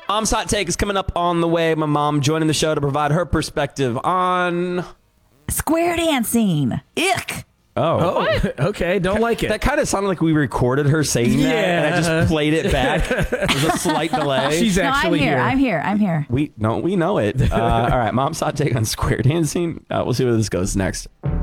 Mom's hot take is coming up on the way. My mom joining the show to provide her perspective on square dancing. Ick. Oh, Okay. Don't like it. that kind of sounded like we recorded her saying that, and I just played it back. There's a slight delay. She's actually here. I'm here. We know it. All right, mom's hot take on square dancing. We'll see where this goes next.